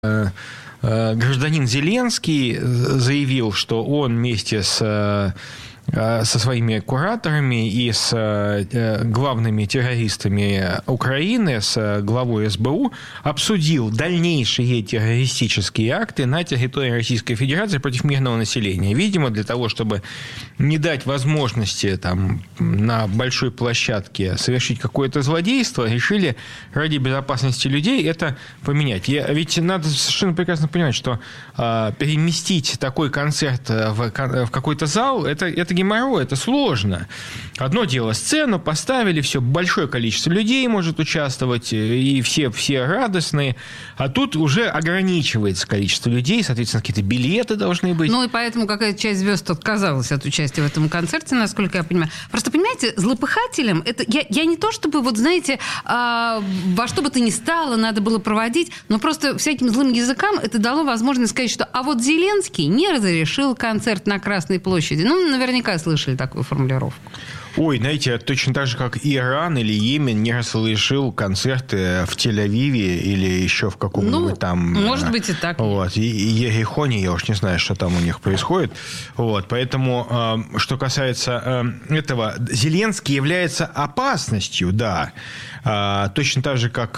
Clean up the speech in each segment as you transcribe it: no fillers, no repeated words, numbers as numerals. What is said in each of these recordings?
гражданин Зеленский заявил, что он вместе со своими кураторами и с главными террористами Украины, с главой СБУ, обсудил дальнейшие террористические акты на территории Российской Федерации против мирного населения. Видимо, для того, чтобы не дать возможности там, на большой площадке совершить какое-то злодейство, решили ради безопасности людей это поменять. Ведь надо совершенно прекрасно понимать, что переместить такой концерт в какой-то зал, это геморрой, это сложно. Одно дело, сцену поставили, все, большое количество людей может участвовать, и все радостные, а тут уже ограничивается количество людей, соответственно, какие-то билеты должны быть. Ну, и поэтому какая-то часть звезд отказалась от участия в этом концерте, насколько я понимаю. Просто, понимаете, злопыхателям, это я не то, чтобы, вот знаете, во что бы то ни стало, надо было проводить, но просто всяким злым языкам это дало возможность сказать, что а вот Зеленский не разрешил концерт на Красной площади. Ну, наверняка слышали такую формулировку. Ой, знаете, точно так же, как Иран или Йемен не разрешил концерты в Тель-Авиве или еще в каком-нибудь там... может быть и так. Вот, и Ерехоне, я уж не знаю, что там у них происходит. Вот, поэтому, что касается этого, Зеленский является опасностью, да. Точно так же, как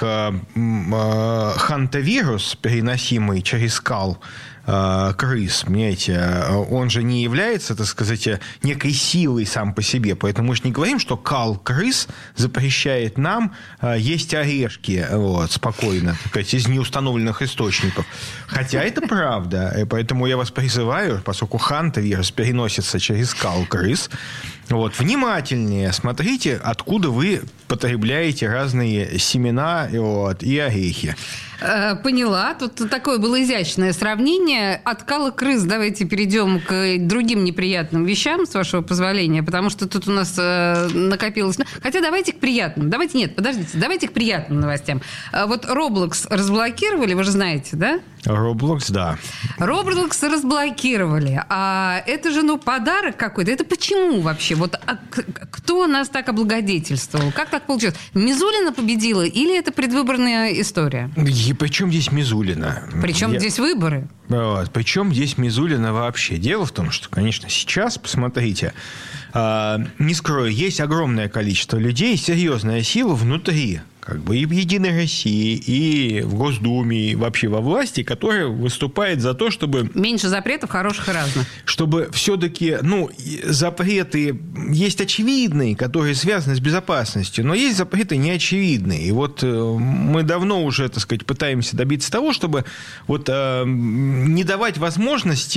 хантавирус, переносимый через скал, крыс, понимаете, он же не является, так сказать, некой силой сам по себе, поэтому мы же не говорим, что кал крыс запрещает нам есть орешки, вот, спокойно, так сказать, из неустановленных источников. Хотя это правда, и поэтому я вас призываю, поскольку хантавирус переносится через кал крыс, вот, внимательнее смотрите, откуда вы потребляете разные семена вот, и орехи. Поняла. Тут такое было изящное сравнение. От кала крыс давайте перейдем к другим неприятным вещам, с вашего позволения, потому что тут у нас накопилось... Хотя давайте к приятным. Давайте к приятным новостям. Вот Roblox разблокировали, вы же знаете, да? Roblox, да. Roblox разблокировали. А это же, подарок какой-то. Это почему вообще? Вот кто нас так облагодетельствовал? Как так получилось? Мизулина победила или это предвыборная история? И причем здесь Мизулина? Причем здесь выборы? Вот. Причем здесь Мизулина вообще? Дело в том, что, конечно, сейчас, посмотрите, не скрою, есть огромное количество людей, серьезная сила внутри, как бы и в «Единой России», и в Госдуме, и вообще во власти, которая выступает за то, чтобы... Меньше запретов, хороших и разных. Чтобы все-таки, запреты есть очевидные, которые связаны с безопасностью, но есть запреты неочевидные. И вот мы давно уже, так сказать, пытаемся добиться того, чтобы вот не давать возможности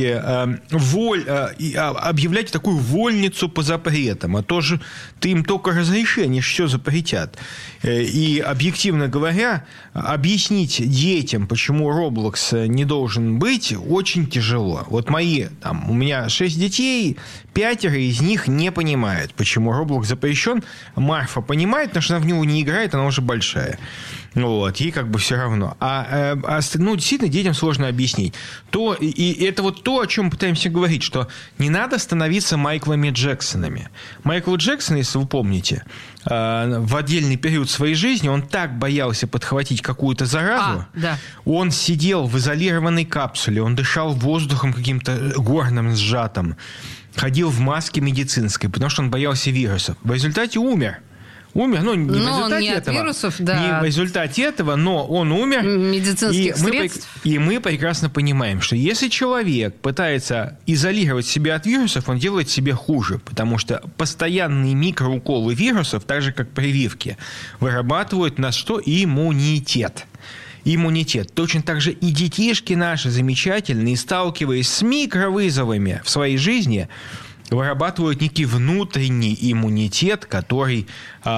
объявлять такую вольницу по запретам, а то же ты им только разрешение, все запретят. И, объективно говоря, объяснить детям, почему Roblox не должен быть, очень тяжело. Вот у меня 6 детей, 5 из них не понимают, почему Roblox запрещен. Марфа понимает, потому что она в него не играет, она уже большая. Вот, ей как бы все равно. Действительно, детям сложно объяснить. И это вот то, о чем мы пытаемся говорить, что не надо становиться Майклами Джексонами. Майкл Джексон, если вы помните, в отдельный период своей жизни он так боялся подхватить какую-то заразу. Да. Он сидел в изолированной капсуле, он дышал воздухом каким-то горным, сжатым, ходил в маске медицинской, потому что он боялся вирусов. В результате умер. Не в результате этого, но он умер. Медицинских средств. И мы прекрасно понимаем, что если человек пытается изолировать себя от вирусов, он делает себе хуже, потому что постоянные микроуколы вирусов, так же как прививки, вырабатывают на что? Иммунитет. Точно так же и детишки наши замечательные, сталкиваясь с микровызовами в своей жизни, вырабатывают некий внутренний иммунитет, который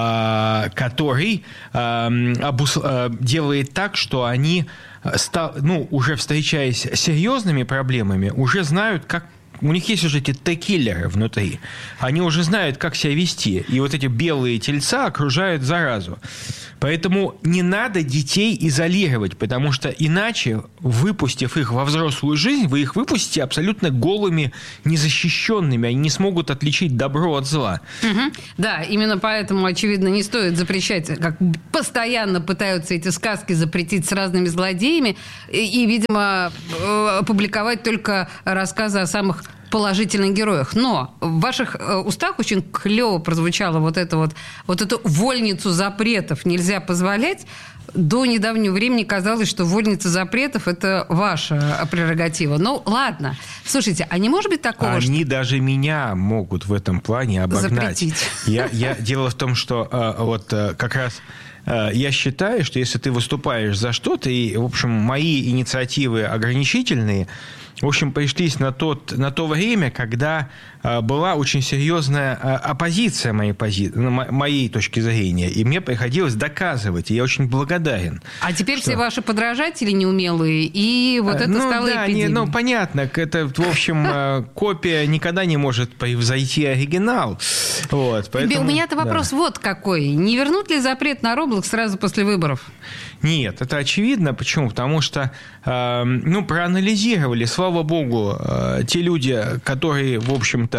делает так, что они, уже встречаясь с серьезными проблемами, уже знают, у них есть уже эти Т-киллеры внутри. Они уже знают, как себя вести. И вот эти белые тельца окружают заразу. Поэтому не надо детей изолировать, потому что иначе, выпустив их во взрослую жизнь, вы их выпустите абсолютно голыми, незащищенными. Они не смогут отличить добро от зла. Угу. Да, именно поэтому, очевидно, не стоит запрещать, как постоянно пытаются эти сказки запретить с разными злодеями, и видимо, публиковать только рассказы о самых положительных героях. Но в ваших устах очень клево прозвучало вот эту вольницу запретов нельзя позволять. До недавнего времени казалось, что вольница запретов – это ваша прерогатива. Ну, ладно. Слушайте, а не может быть такого, Они даже меня могут в этом плане обогнать. Запретить. Дело в том, что как раз я считаю, что если ты выступаешь за что-то, и, в общем, мои инициативы ограничительные, в общем, пришлись на то время, когда была очень серьезная оппозиция моей точки зрения, и мне приходилось доказывать, и я очень благодарен. А теперь все ваши подражатели неумелые, и вот это стало эпидемией. Понятно, это, в общем, копия никогда не может превзойти оригинал. Вот, поэтому, у меня-то вопрос вот какой. Не вернут ли запрет на Roblox сразу после выборов? Нет, это очевидно. Почему? Потому что, проанализировали, слава богу, те люди, которые, в общем-то,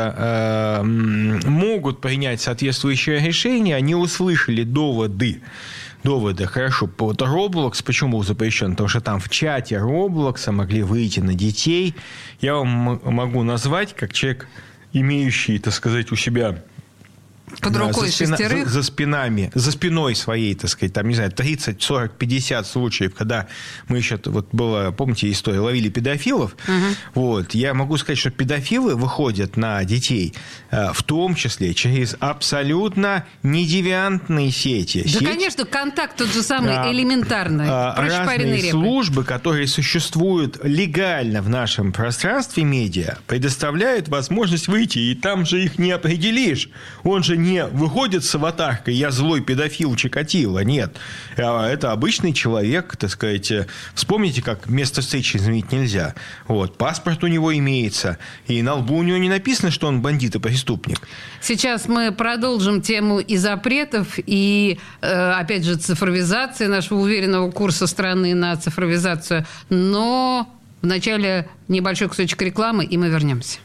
могут принять соответствующее решение, они услышали доводы, хорошо. Вот Roblox почему запрещен? Потому что там в чате Roblox могли выйти на детей. Я вам могу назвать, как человек, имеющий, так сказать, у себя под рукой шестерых? За спиной своей, так сказать, там, не знаю, 30, 40, 50 случаев, когда мы еще, была, помните историю, ловили педофилов, я могу сказать, что педофилы выходят на детей, в том числе через абсолютно недевиантные сети. Да, конечно, контакт тот же самый, элементарный. Разные службы, которые существуют легально в нашем пространстве медиа, предоставляют возможность выйти, и там же их не определишь. Он же не выходит с аватаркой «я злой педофил Чикатило». Нет. Это обычный человек, так сказать. Вспомните, как место встречи изменить нельзя. Паспорт у него имеется. И на лбу у него не написано, что он бандит и преступник. Сейчас мы продолжим тему и запретов, и, опять же, цифровизации нашего уверенного курса страны на цифровизацию. Но вначале небольшой кусочек рекламы, и мы вернемся.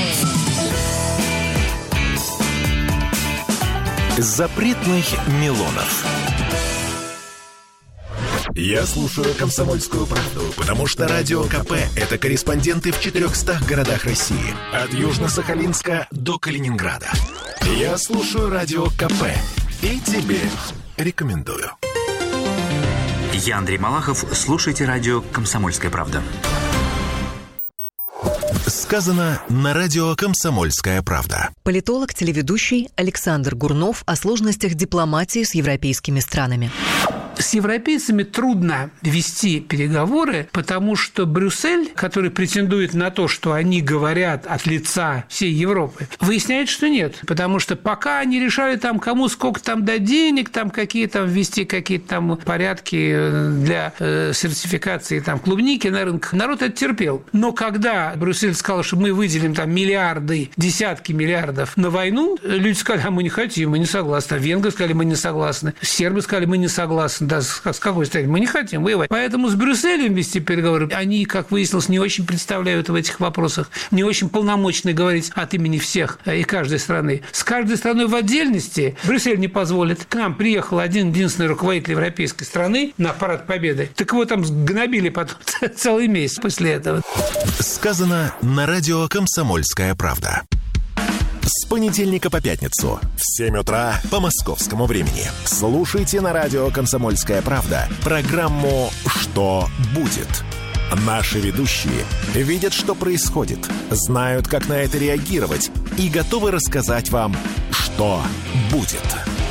Запретных Милонов. Я слушаю «Комсомольскую правду», потому что Радио КП – это корреспонденты в 400 городах России. От Южно-Сахалинска до Калининграда. Я слушаю Радио КП и тебе рекомендую. Я Андрей Малахов. Слушайте радио «Комсомольская правда». Сказано на радио «Комсомольская правда». Политолог, телеведущий Александр Гурнов о сложностях дипломатии с европейскими странами. С европейцами трудно вести переговоры, потому что Брюссель, который претендует на то, что они говорят от лица всей Европы, выясняет, что нет. Потому что пока они решали там, кому сколько там дать денег, там какие там ввести какие-то там порядки для сертификации там клубники на рынках, народ это терпел. Но когда Брюссель сказал, что мы выделим там миллиарды, десятки миллиардов на войну, люди сказали, а мы не хотим, мы не согласны. А венгры сказали, мы не согласны. Сербы сказали, мы не согласны. Да, с какой стороны? Мы не хотим воевать. Поэтому с Брюсселем вести переговоры, они, как выяснилось, не очень представляют в этих вопросах, не очень полномочны говорить от имени всех и каждой страны. С каждой страной в отдельности Брюссель не позволит. К нам приехал один-единственный руководитель европейской страны на парад Победы. Так его там гнобили потом целый месяц после этого. Сказано на радио «Комсомольская правда». С понедельника по пятницу в 7 утра по московскому времени. Слушайте на радио «Комсомольская правда» программу «Что будет?». Наши ведущие видят, что происходит, знают, как на это реагировать и готовы рассказать вам, что будет.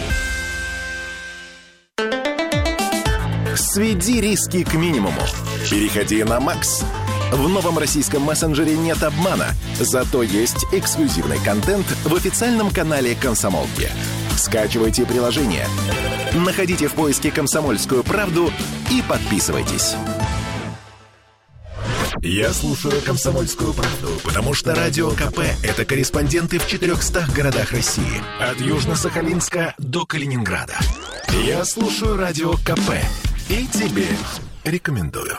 Сведи риски к минимуму. Переходи на Макс. В новом российском мессенджере нет обмана, зато есть эксклюзивный контент в официальном канале «Комсомолки». Скачивайте приложение, находите в поиске «Комсомольскую правду» и подписывайтесь. Я слушаю «Комсомольскую правду», потому что Радио КП – это корреспонденты в 400 городах России. От Южно-Сахалинска до Калининграда. Я слушаю Радио КП и тебе рекомендую.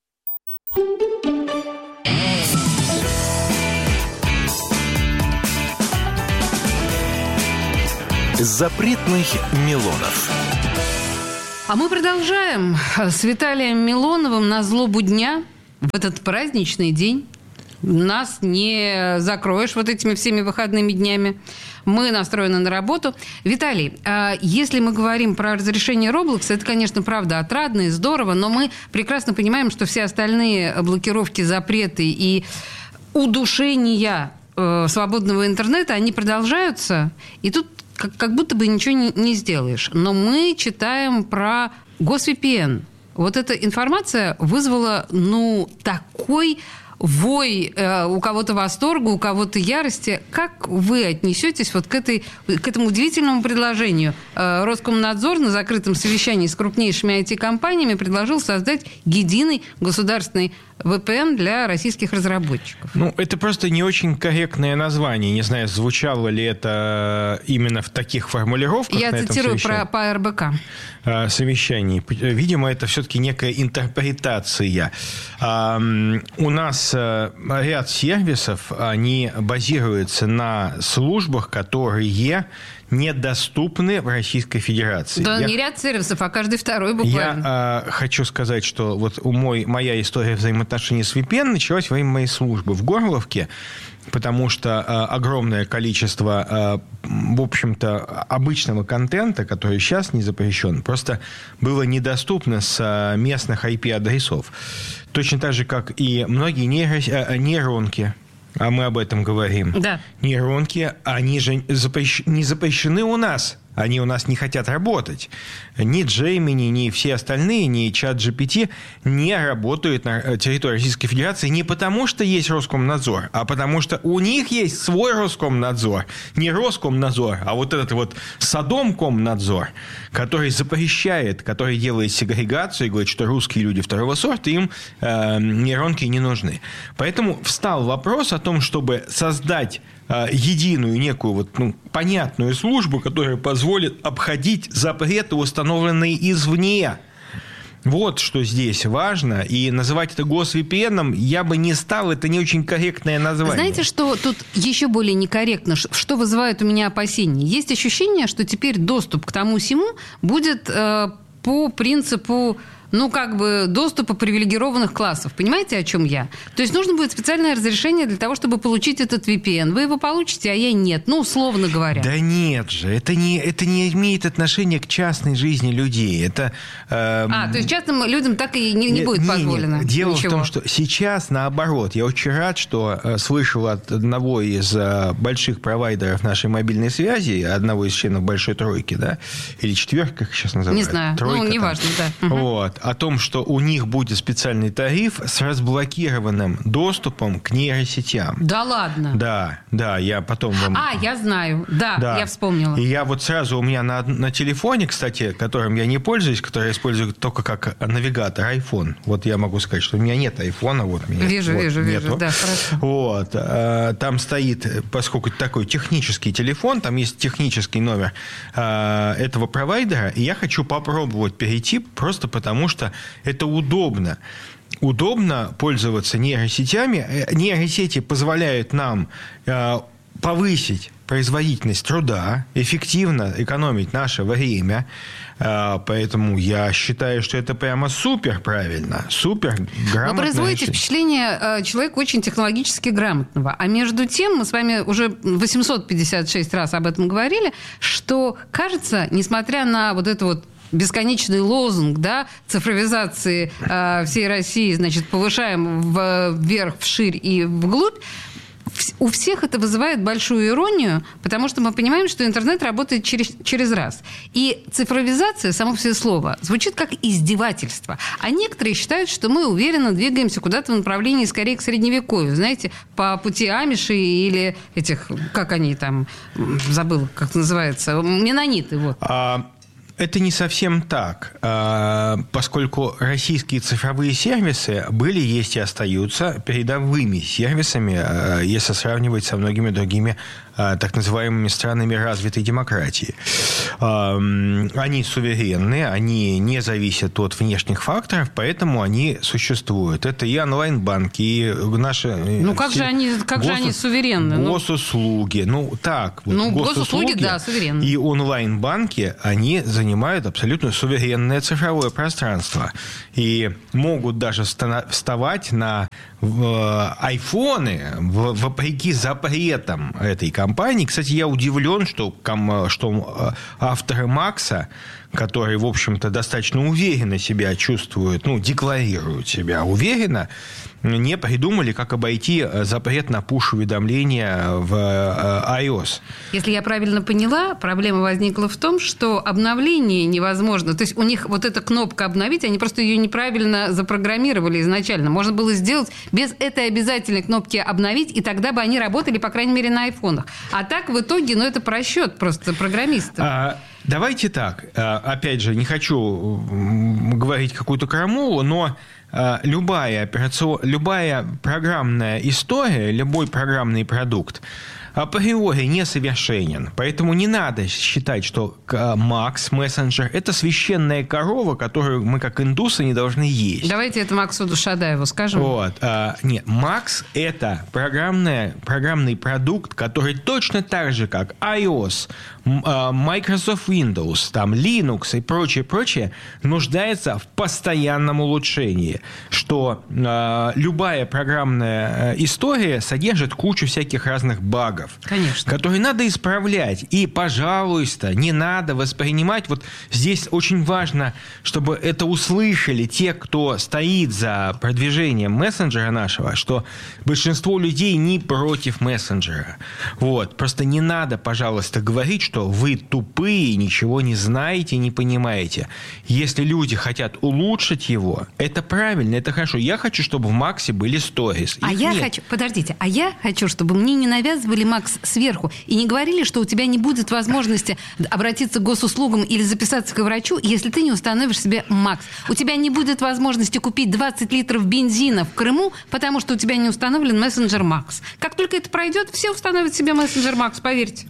Запретных Милонов. А мы продолжаем с Виталием Милоновым на злобу дня в этот праздничный день. Нас не закроешь вот этими всеми выходными днями. Мы настроены на работу. Виталий, если мы говорим про разрешение Roblox, это, конечно, правда отрадно и здорово, но мы прекрасно понимаем, что все остальные блокировки, запреты и удушения свободного интернета, они продолжаются. И тут как будто бы ничего не сделаешь. Но мы читаем про GosVPN. Вот эта информация вызвала, такой вой, у кого-то восторга, у кого-то ярости. Как вы отнесетесь вот к этому удивительному предложению? Роскомнадзор на закрытом совещании с крупнейшими IT-компаниями предложил создать единый государственный VPN для российских разработчиков. Это просто не очень корректное название. Не знаю, звучало ли это именно в таких формулировках. Я цитирую по РБК. Совещании. Видимо, это все-таки некая интерпретация. У нас ряд сервисов, они базируются на службах, которые недоступны в Российской Федерации. Да, не ряд сервисов, а каждый второй буквально. Я хочу сказать, что вот моя история взаимоотношений с VPN началась во время моей службы в Горловке, потому что огромное количество, в общем-то, обычного контента, который сейчас не запрещен, просто было недоступно с местных IP-адресов. Точно так же, как и многие нейронки, а мы об этом говорим. Да. Нейронки, они же не запрещены у нас. Они у нас не хотят работать. Ни Gemini, ни все остальные, ни ChatGPT не работают на территории Российской Федерации не потому, что есть Роскомнадзор, а потому что у них есть свой Роскомнадзор. Не Роскомнадзор, а вот этот вот Содомкомнадзор, который запрещает, который делает сегрегацию и говорит, что русские люди второго сорта, им нейронки не нужны. Поэтому встал вопрос о том, чтобы создать единую некую понятную службу, которая позволит обходить запреты, установленные извне. Вот что здесь важно. И называть это GosVPN я бы не стал. Это не очень корректное название. Знаете, что тут еще более некорректно? Что вызывает у меня опасения? Есть ощущение, что теперь доступ к тому-сему будет по принципу доступа привилегированных классов. Понимаете, о чем я? То есть нужно будет специальное разрешение для того, чтобы получить этот VPN. Вы его получите, а я нет. Условно говоря. Да нет же. Это не имеет отношения к частной жизни людей. Это, то есть частным людям так и не будет позволено? Нет. Дело в том, что сейчас наоборот. Я очень рад, что слышал от одного из больших провайдеров нашей мобильной связи, одного из членов Большой Тройки, да? Или четверки, как сейчас называют? Не знаю. Тройка, неважно, да. Вот. О том, что у них будет специальный тариф с разблокированным доступом к нейросетям. Да ладно? Да, я потом вам... я знаю. Да, я вспомнила. И я вот сразу у меня на телефоне, кстати, которым я не пользуюсь, который я использую только как навигатор, iPhone. Вот я могу сказать, что у меня нет айфона. Вижу, да, хорошо. Вот. Там стоит, поскольку это такой технический телефон, там есть технический номер этого провайдера, и я хочу попробовать перейти просто потому, что это удобно. Удобно пользоваться нейросетями. Нейросети позволяют нам повысить производительность труда, эффективно экономить наше время. Поэтому я считаю, что это прямо супер правильно, супер грамотно. Вы производите впечатление человека очень технологически грамотного. А между тем, мы с вами уже 856 раз об этом говорили, что, кажется, несмотря на вот это вот бесконечный лозунг, цифровизации всей России, повышаем вверх, вширь и вглубь, у всех это вызывает большую иронию, потому что мы понимаем, что интернет работает через раз. И цифровизация, само по себе слово, звучит как издевательство. А некоторые считают, что мы уверенно двигаемся куда-то в направлении скорее к средневековью. Знаете, по пути амишей или этих, как они там, забыл, как называется, менониты. Вот. Это не совсем так, поскольку российские цифровые сервисы были, есть и остаются передовыми сервисами, если сравнивать со многими другими так называемыми странами развитой демократии. Они суверенны, они не зависят от внешних факторов, поэтому они существуют. Это и онлайн-банки, и наши... Ну, как же они суверенны? Госуслуги. Госуслуги, да, суверенны. И онлайн-банки, они занимают абсолютно суверенное цифровое пространство. И могут даже вставать на айфоны вопреки запретам этой компании. Кстати, я удивлен, что авторы Макса, которые, в общем-то, достаточно уверенно себя чувствуют, декларируют себя уверенно, не придумали, как обойти запрет на пуш-уведомления в iOS. Если я правильно поняла, проблема возникла в том, что обновление невозможно. То есть у них вот эта кнопка «Обновить», они просто ее неправильно запрограммировали изначально. Можно было сделать без этой обязательной кнопки «Обновить», и тогда бы они работали, по крайней мере, на айфонах. А так в итоге, это просчет просто программистов. Давайте так. Опять же, не хочу говорить какую-то крамолу, но любая программная история, любой программный продукт априори несовершенен. Поэтому не надо считать, что Макс, мессенджер, это священная корова, которую мы, как индусы, не должны есть. Давайте это Максуду Шадаеву скажем. Нет, Макс – это программный продукт, который точно так же, как iOS, Microsoft Windows, Linux и прочее, нуждается в постоянном улучшении. Что любая программная история содержит кучу всяких разных багов. Конечно. Которые надо исправлять. И, пожалуйста, не надо воспринимать... Вот здесь очень важно, чтобы это услышали те, кто стоит за продвижением мессенджера нашего, что большинство людей не против мессенджера. Просто не надо, пожалуйста, говорить, что вы тупые, ничего не знаете, не понимаете. Если люди хотят улучшить его, это правильно, это хорошо. Я хочу, чтобы в Максе были сторис. Я хочу, чтобы мне не навязывали Макс сверху и не говорили, что у тебя не будет возможности обратиться к госуслугам или записаться к врачу, если ты не установишь себе Макс. У тебя не будет возможности купить 20 литров бензина в Крыму, потому что у тебя не установлен мессенджер Макс. Как только это пройдет, все установят себе мессенджер Макс, поверьте.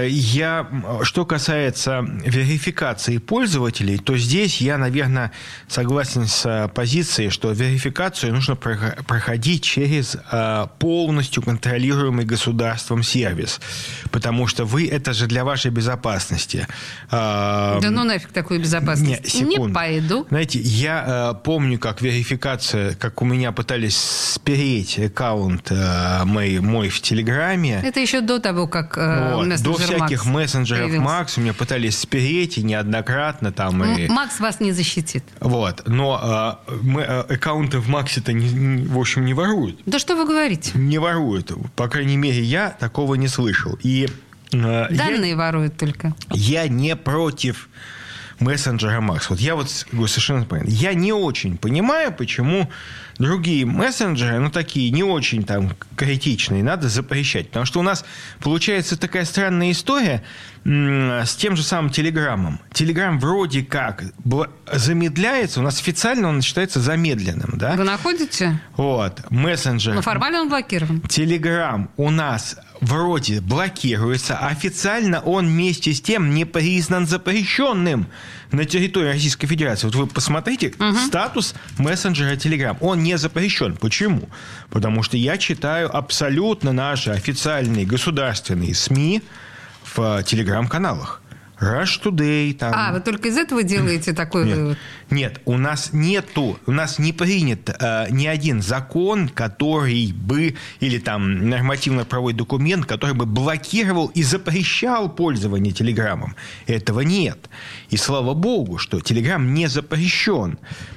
Что касается верификации пользователей, то здесь я, наверное, согласен с позицией, что верификацию нужно проходить через полностью контролируемый государством сервис. Потому что это же для вашей безопасности. Нафиг такую безопасность. Не пойду. Знаете, я помню, как верификация, как у меня пытались спереть аккаунт мой в Телеграме. Это еще до того, как мессенджер до всяких Макс мессенджеров появился. Макс у меня пытались спереть, и неоднократно там. Макс вас не защитит. Но аккаунты в Максе-то, в общем, не воруют. Да что вы говорите? Не воруют. По крайней мере, я такого не слышал. И данные воруют только. Я не против мессенджера Макс. Я говорю совершенно понятно. Я не очень понимаю, почему другие мессенджеры, такие не очень критичные, надо запрещать. Потому что у нас получается такая странная история с тем же самым Телеграмом. Телеграм вроде как замедляется, у нас официально он считается замедленным. Да? Вы находите? Мессенджер. Но формально он блокирован. Телеграм у нас вроде блокируется, а официально он вместе с тем не признан запрещенным на территории Российской Федерации. Вы посмотрите статус мессенджера Telegram. Он не запрещен. Почему? Потому что я читаю абсолютно наши официальные государственные СМИ в Telegram-каналах. Rush Today. Вы только из этого делаете такой вывод? Нет, у нас не принят ни один закон, который бы, или нормативно-правовой документ, который бы блокировал и запрещал пользование Телеграмом. Этого нет. И слава богу, что Телеграм не запрещен.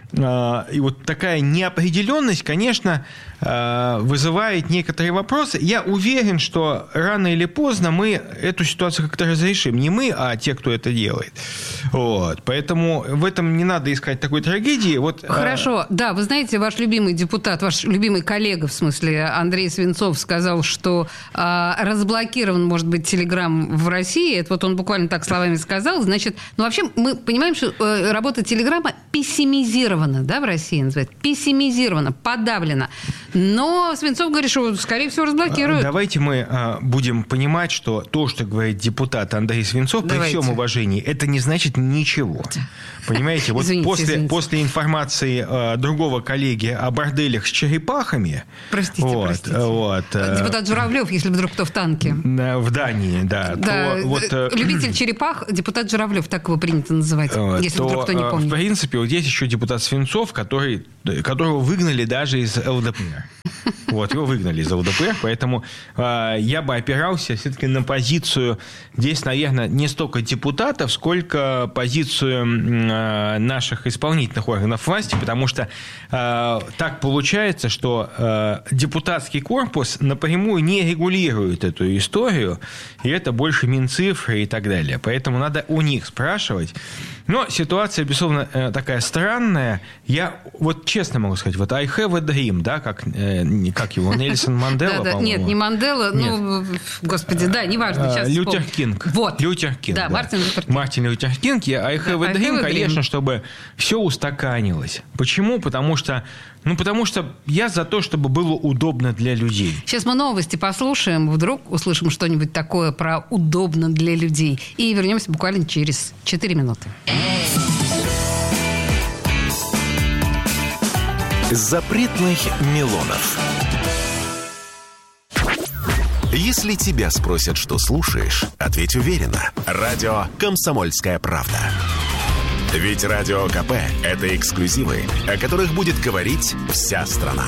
И вот такая неопределенность, конечно, вызывает некоторые вопросы. Я уверен, что рано или поздно мы эту ситуацию как-то разрешим. Не мы, а те, кто это делает. Вот. Поэтому в этом не надо искать такой трагедии. Вот, Хорошо. Да, вы знаете, ваш любимый депутат, ваш любимый коллега, в смысле, Андрей Свинцов, сказал, что разблокирован, может быть, Телеграм в России. Это вот он буквально так словами сказал. Значит, ну вообще мы понимаем, что работа Телеграма пессимизирована, да, в России называется. Пессимизирована, подавлена. Но Свинцов говорит, что, скорее всего, разблокируют. Давайте мы будем понимать, что то, что говорит депутат Андрей Свинцов, при всем уважении, это не значит ничего. Понимаете? Вот после информации другого коллеги о борделях с черепахами... Простите. Депутат Журавлев, если вдруг кто в танке. В Дании, да. Любитель черепах, депутат Журавлев, так его принято называть, если вдруг кто не помнит. В принципе, вот есть еще депутат Свинцов, которого выгнали даже из ЛДПР. Вот, его выгнали из ЛДПР, поэтому я бы опирался все-таки на позицию, здесь, наверное, не столько депутатов, сколько позицию наших исполнительных органов власти, потому что так получается, что депутатский корпус напрямую не регулирует эту историю, и это больше Минцифры и так далее. Поэтому надо у них спрашивать. Но ситуация, безусловно, такая странная. Я вот честно могу сказать, вот I have a dream, да, как его, Нельсон Мандела, по-моему. Нет, не Мандела, ну, господи, да, неважно. Сейчас Лютер Кинг. Вот. Лютер Кинг. Да, Мартин Лютер Кинг. Мартин Лютер Кинг. I have a dream, конечно, чтобы все устаканилось. Почему? Потому что я за то, чтобы было удобно для людей. Сейчас мы новости послушаем, вдруг услышим что-нибудь такое про удобно для людей. И вернемся буквально через 4 минуты. Запретных Милонов. Если тебя спросят, что слушаешь, ответь уверенно. Радио «Комсомольская правда». Ведь Радио КП – это эксклюзивы, о которых будет говорить вся страна.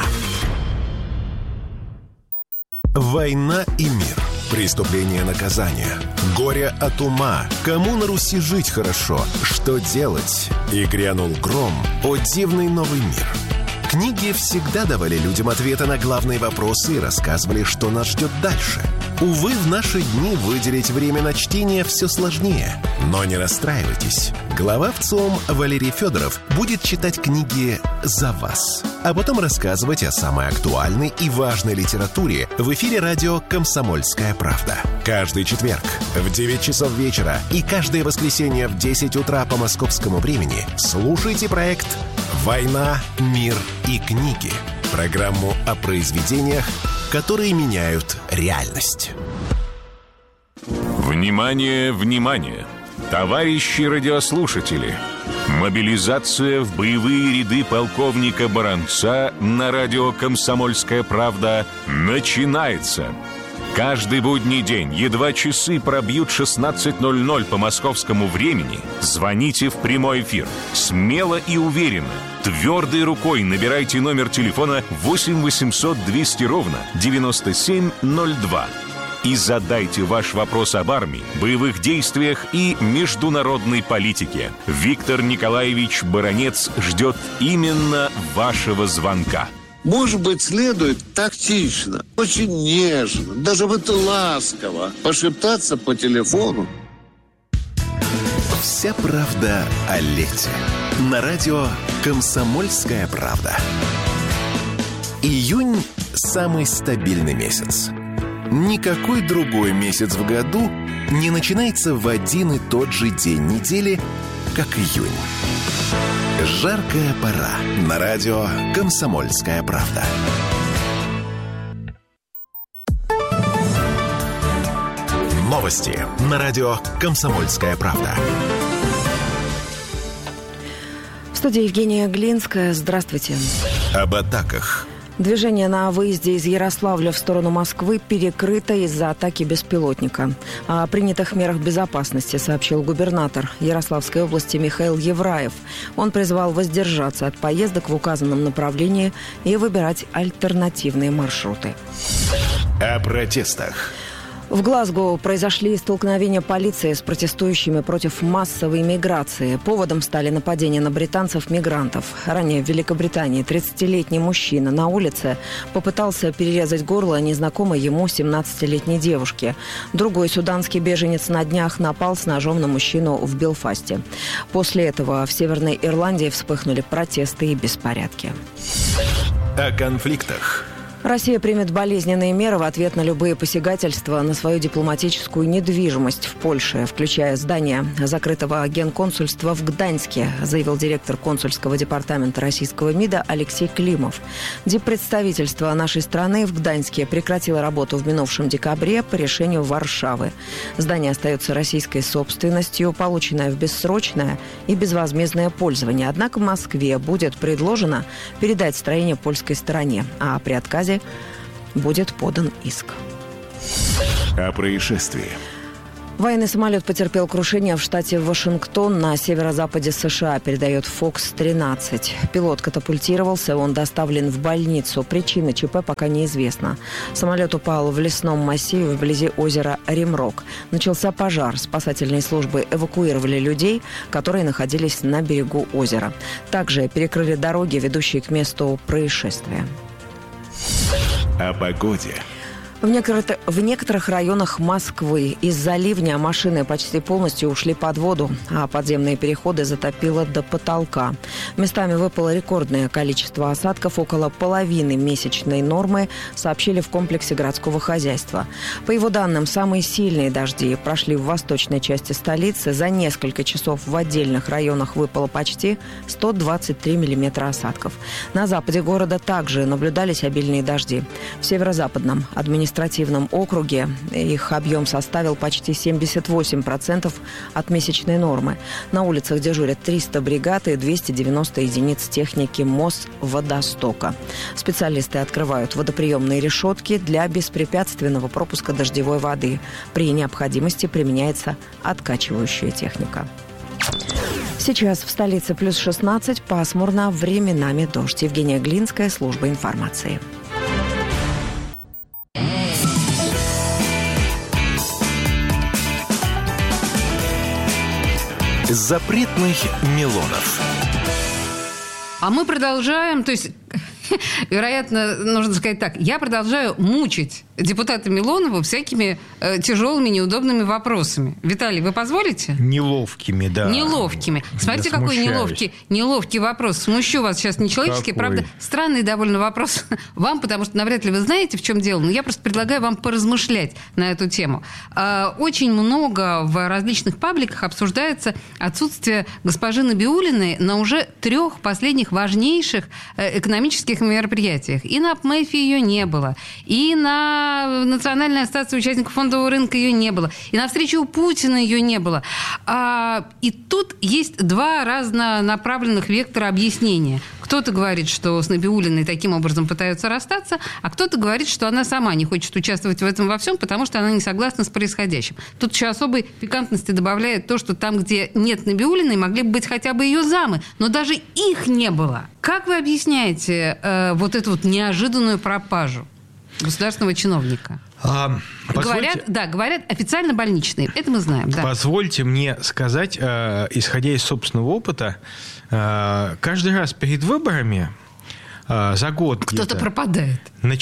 Война и мир. Преступление, наказание. Горе от ума. Кому на Руси жить хорошо? Что делать? И грянул гром. О, дивный новый мир. Книги всегда давали людям ответы на главные вопросы и рассказывали, что нас ждет дальше. Увы, в наши дни выделить время на чтение все сложнее. Но не расстраивайтесь. Глава ВЦИОМ Валерий Федоров будет читать книги за вас, а потом рассказывать о самой актуальной и важной литературе в эфире радио «Комсомольская правда». Каждый четверг в 9 часов вечера и каждое воскресенье в 10 утра по московскому времени слушайте проект «Война, мир и книги». Программу о произведениях, которые меняют реальность. Внимание, внимание! Товарищи радиослушатели! Мобилизация в боевые ряды полковника Баранца на радио «Комсомольская правда» начинается. Каждый будний день, едва часы пробьют 16:00 по московскому времени, звоните в прямой эфир. Смело и уверенно, твердой рукой набирайте номер телефона 8 800 200 ровно 9702 и задайте ваш вопрос об армии, боевых действиях и международной политике. Виктор Николаевич Баранец ждет именно вашего звонка. Может быть, следует тактично, очень нежно, даже вот ласково пошептаться по телефону. Вся правда о лете. На радио «Комсомольская правда». Июнь – самый стабильный месяц. Никакой другой месяц в году не начинается в один и тот же день недели, как июнь. Жаркая пора на радио «Комсомольская правда». Новости на радио «Комсомольская правда». В студии Евгения Глинская. Здравствуйте. Об атаках. Движение на выезде из Ярославля в сторону Москвы перекрыто из-за атаки беспилотника. О принятых мерах безопасности сообщил губернатор Ярославской области Михаил Евраев. Он призвал воздержаться от поездок в указанном направлении и выбирать альтернативные маршруты. О протестах. В Глазго произошли столкновения полиции с протестующими против массовой миграции. Поводом стали нападения на британцев-мигрантов. Ранее в Великобритании 30-летний мужчина на улице попытался перерезать горло незнакомой ему 17-летней девушке. Другой суданский беженец на днях напал с ножом на мужчину в Белфасте. После этого в Северной Ирландии вспыхнули протесты и беспорядки. О конфликтах. Россия примет болезненные меры в ответ на любые посягательства на свою дипломатическую недвижимость в Польше, включая здание закрытого генконсульства в Гданьске, заявил директор консульского департамента российского МИДа Алексей Климов. Диппредставительство нашей страны в Гданьске прекратило работу в минувшем декабре по решению Варшавы. Здание остается российской собственностью, полученное в бессрочное и безвозмездное пользование. Однако в Москве будет предложено передать строение польской стороне, а при отказе будет подан иск. О происшествии. Военный самолет потерпел крушение в штате Вашингтон на северо-западе США, передает Fox 13. Пилот катапультировался, он доставлен в больницу. Причина ЧП пока неизвестна. Самолет упал в лесном массиве вблизи озера Римрок. Начался пожар. Спасательные службы эвакуировали людей, которые находились на берегу озера. Также перекрыли дороги, ведущие к месту происшествия. О погоде. В некоторых районах Москвы из-за ливня машины почти полностью ушли под воду, а подземные переходы затопило до потолка. Местами выпало рекордное количество осадков, около половины месячной нормы, сообщили в комплексе городского хозяйства. По его данным, самые сильные дожди прошли в восточной части столицы. За несколько часов в отдельных районах выпало почти 123 миллиметра осадков. На западе города также наблюдались обильные дожди. В северо-западном административном округе их объем составил почти 78% от месячной нормы. На улицах дежурят 300 бригад и 290 единиц техники Мосводостока. Специалисты открывают водоприемные решетки для беспрепятственного пропуска дождевой воды. При необходимости применяется откачивающая техника. Сейчас в столице плюс 16, пасмурно, временами дождь. Евгения Глинская, служба информации. Запретных Милонов. А мы продолжаем, то есть, вероятно, нужно сказать так, я продолжаю мучить депутата Милонова всякими тяжелыми, неудобными вопросами. Виталий, вы позволите? Неловкими, да. Неловкими. Смотрите, какой неловкий вопрос. Смущу вас сейчас нечеловечески, правда? Странный довольно вопрос вам, потому что навряд ли вы знаете, в чем дело, но я просто предлагаю вам поразмышлять на эту тему. Очень много в различных пабликах обсуждается отсутствие госпожи Набиуллиной на уже 3 последних важнейших экономических мероприятиях. И на ПМЭФе ее не было, и на Национальной ассоциации участников фондового рынка ее не было, и на встрече у Путина ее не было. И тут есть 2 разнонаправленных вектора объяснения. Кто-то говорит, что с Набиуллиной таким образом пытаются расстаться, а кто-то говорит, что она сама не хочет участвовать в этом во всем, потому что она не согласна с происходящим. Тут еще особой пикантности добавляет то, что там, где нет Набиуллиной, могли бы быть хотя бы ее замы, но даже их не было. Как вы объясняете вот эту вот неожиданную пропажу государственного чиновника? Говорят официально больничные. Это мы знаем. Да. Позвольте мне сказать, исходя из собственного опыта, каждый раз перед выборами за год кто-то пропадает.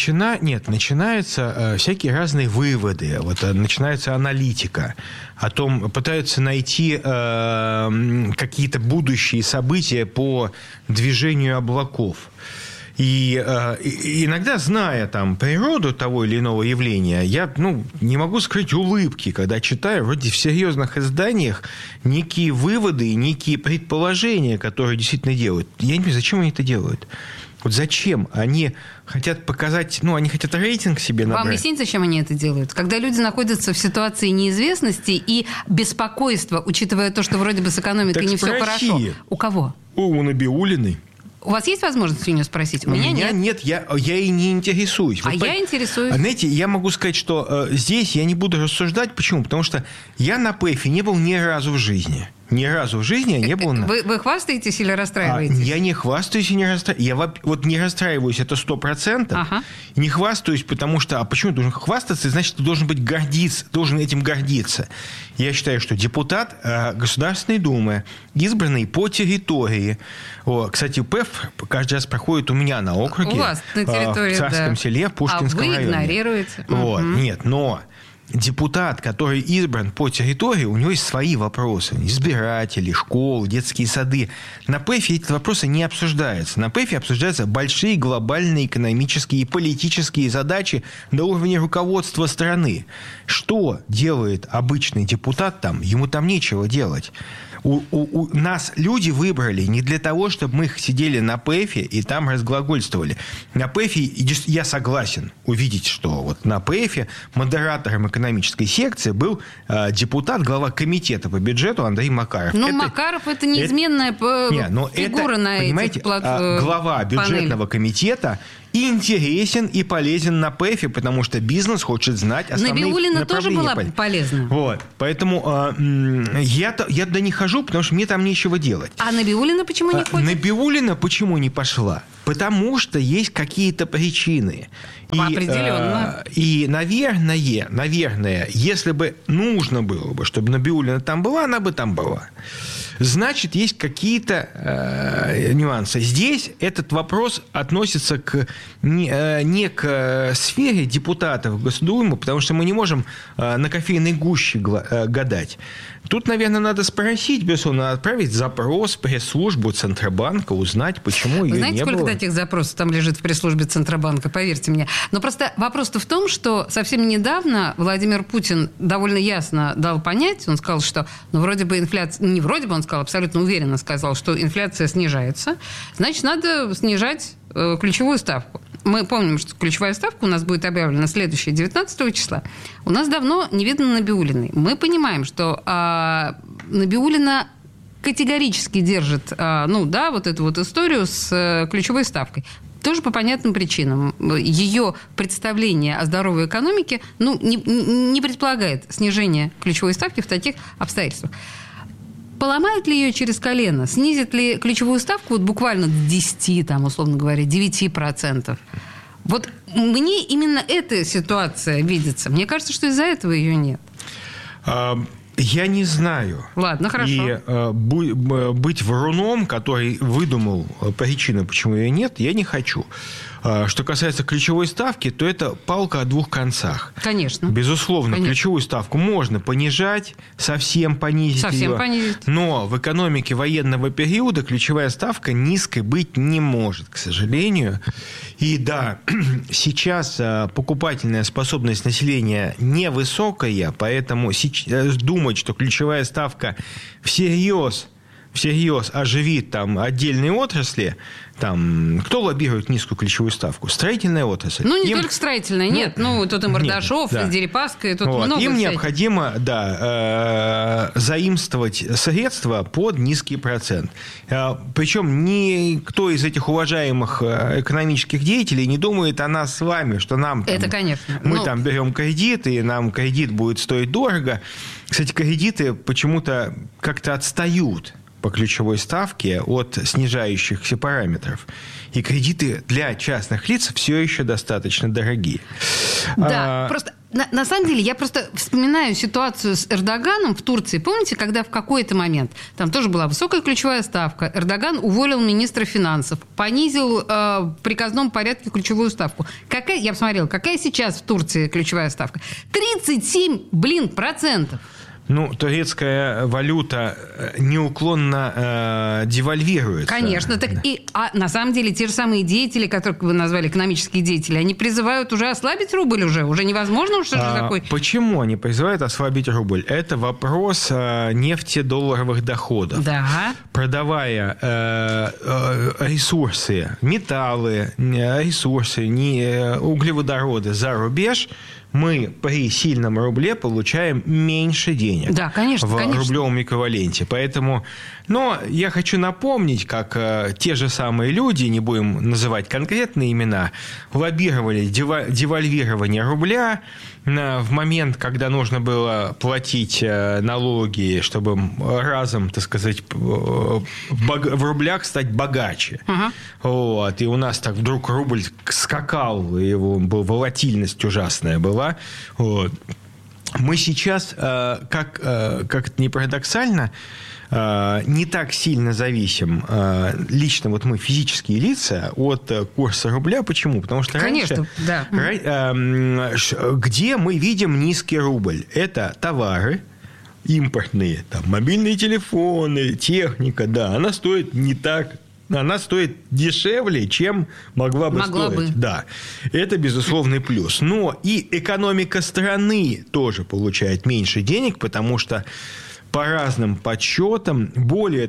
Начинаются всякие разные выводы. Вот начинается аналитика. О том, пытаются найти какие-то будущие события по движению облаков. И иногда, зная там природу того или иного явления, я не могу скрыть улыбки, когда читаю вроде в серьезных изданиях некие выводы, некие предположения, которые действительно делают. Я не понимаю, зачем они это делают? Вот зачем? Они хотят показать, они хотят рейтинг себе набрать. Вам объяснить, зачем они это делают? Когда люди находятся в ситуации неизвестности и беспокойства, учитывая то, что вроде бы с экономикой не все хорошо. У кого? У Набиуллиной. У вас есть возможность у нее спросить? У меня нет. Я и не интересуюсь. Я интересуюсь. Знаете, я могу сказать, что здесь я не буду рассуждать. Почему? Потому что я на ПЭФе не был ни разу в жизни. Ни разу в жизни я не был на... Вы хвастаетесь или расстраиваетесь? Я не хвастаюсь и не расстраиваюсь. Я вот не расстраиваюсь, это 100%. Ага. Не хвастаюсь, потому что... А почему ты должен хвастаться? Значит, ты должен этим гордиться. Я считаю, что депутат Государственной Думы, избранный по территории... Кстати, ПЭФ каждый раз проходит у меня на округе. У вас на территории, в Царском селе, в Пушкинском районе. А вы игнорируете. Нет, но... Депутат, который избран по территории, у него есть свои вопросы. Избиратели, школы, детские сады. На ПЭФе эти вопросы не обсуждаются. На ПЭФе обсуждаются большие глобальные экономические и политические задачи до уровня руководства страны. Что делает обычный депутат там? Ему там нечего делать. У нас люди выбрали не для того, чтобы мы сидели на ПЭФе и там разглагольствовали. На ПЭФе я согласен увидеть, что вот на ПЭФе модератором экономической секции был депутат, глава комитета по бюджету Андрей Макаров. Макаров – это неизменная фигура на этих платформах. Глава бюджетного комитета интересен и полезен на ПЭФе, потому что бизнес хочет знать основные Набиуллина тоже была полезна. Вот. Поэтому я туда не хожу, потому что мне там нечего делать. А Набиуллина почему не ходит? Набиуллина почему не пошла? Потому что есть какие-то причины. Определенно. И, наверное, если бы нужно было бы, чтобы Набиуллина там была, она бы там была. Значит, есть какие-то нюансы. Здесь этот вопрос относится не к сфере депутатов Госдумы, потому что мы не можем на кофейной гуще гадать. Тут, наверное, надо спросить, безусловно, отправить запрос в пресс-службу Центробанка, узнать, почему ее не было. Знаете, сколько таких запросов там лежит в пресс-службе Центробанка, поверьте мне. Но просто вопрос-то в том, что совсем недавно Владимир Путин довольно ясно дал понять, он сказал, что вроде бы инфляция, не вроде бы, он сказал, абсолютно уверенно сказал, что инфляция снижается, значит, надо снижать ключевую ставку. Мы помним, что ключевая ставка у нас будет объявлена следующее, 19 числа. У нас давно не видно Набиуллиной. Мы понимаем, что Набиуллина категорически держит вот эту вот историю с ключевой ставкой. Тоже по понятным причинам. Ее представление о здоровой экономике не предполагает снижение ключевой ставки в таких обстоятельствах. Поломают ли ее через колено? Снизят ли ключевую ставку буквально до 10, условно говоря, 9%? Вот мне именно эта ситуация видится. Мне кажется, что из-за этого ее нет. Я не знаю. Ладно, хорошо. И быть вруном, который выдумал причину, почему ее нет, я не хочу. Что касается ключевой ставки, то это палка о двух концах. Конечно. Безусловно, ключевую ставку можно понижать, совсем понизить ее. Но в экономике военного периода ключевая ставка низкой быть не может, к сожалению. И да, сейчас покупательная способность населения невысокая, поэтому думать, что ключевая ставка всерьез оживит отдельные отрасли. Кто лоббирует низкую ключевую ставку? Строительная отрасль. Не только строительная, нет. Тут и Мордашов, и Дерипаска, и тут много Им всяких. необходимо, заимствовать средства под низкий процент. Причем никто из этих уважаемых экономических деятелей не думает о нас с вами, что нам это, конечно. Мы берем кредит, и нам кредит будет стоить дорого. Кстати, кредиты почему-то как-то отстают по ключевой ставке от снижающихся параметров. И кредиты для частных лиц все еще достаточно дорогие. Да, просто на самом деле я просто вспоминаю ситуацию с Эрдоганом в Турции. Помните, когда в какой-то момент там тоже была высокая ключевая ставка, Эрдоган уволил министра финансов, понизил в приказном порядке ключевую ставку. Я посмотрела, какая сейчас в Турции ключевая ставка? 37%. Турецкая валюта неуклонно девальвируется. Конечно. На самом деле те же самые деятели, которых вы назвали экономические деятели, они призывают уже ослабить рубль уже невозможно, что же такое. Почему они призывают ослабить рубль? Это вопрос нефтедолларовых доходов. Да. Продавая ресурсы, металлы, ресурсы, углеводороды за рубеж, мы при сильном рубле получаем меньше денег. денег. Да, конечно, в конечно. рублевом эквиваленте. Поэтому, но я хочу напомнить, как те же самые люди, не будем называть конкретные имена, лоббировали девальвирование рубля в момент, когда нужно было платить налоги, чтобы разом, так сказать, в рублях стать богаче. Вот. И у нас так вдруг рубль скакал, его волатильность ужасная была. Вот. Мы сейчас, как это не парадоксально, не так сильно зависим, лично вот мы, физические лица, от курса рубля. Почему? Потому что конечно, раньше, да. Где мы видим низкий рубль? Это товары импортные, там, мобильные телефоны, техника, да, она стоит не так. Она стоит дешевле, чем могла стоить. Да, это безусловный плюс. Но и экономика страны тоже получает меньше денег, потому что по разным подсчетам более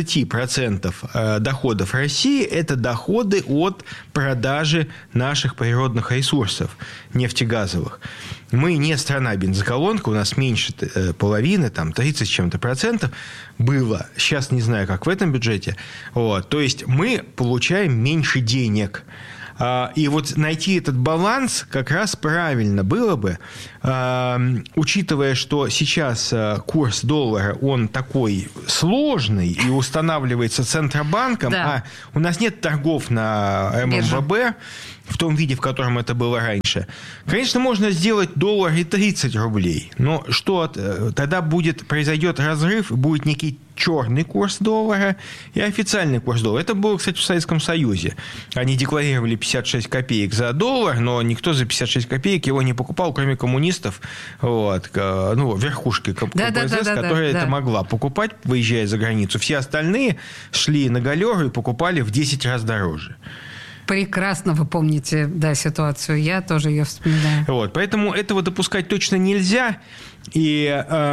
30% доходов России – это доходы от продажи наших природных ресурсов нефтегазовых. Мы не страна-бензоколонка, у нас меньше половины, там 30 с чем-то процентов было. Сейчас не знаю, как в этом бюджете. Вот. То есть мы получаем меньше денег. И вот найти этот баланс как раз правильно было бы, учитывая, что сейчас курс доллара, он такой сложный и устанавливается Центробанком, а у нас нет торгов на ММВБ в том виде, в котором это было раньше. Конечно, можно сделать доллар и 30 рублей, но что тогда произойдет разрыв, будет некий черный курс доллара и официальный курс доллара. Это было, кстати, в Советском Союзе. Они декларировали 56 копеек за доллар, но никто за 56 копеек его не покупал, кроме коммунистов, вот, верхушки КПСС, которая это могла покупать, выезжая за границу. Все остальные шли на галеру и покупали в 10 раз дороже. Прекрасно вы помните, ситуацию. Я тоже ее вспоминаю. Вот, поэтому этого допускать точно нельзя. И